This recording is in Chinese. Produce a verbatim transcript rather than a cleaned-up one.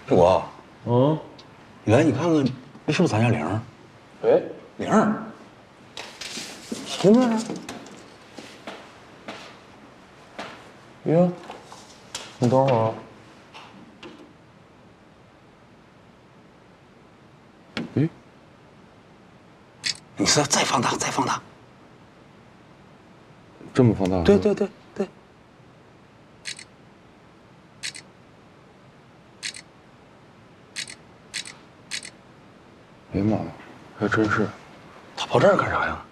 志国， 嗯， 你来，你看看，这是不是咱家玲？ 哎， 玲儿，玲儿， 哟，你等会儿啊。诶， 你再再放大，再放大。 这么放大？ 对对对对。 哎呀妈呀，还真是。 他跑这儿干啥呀？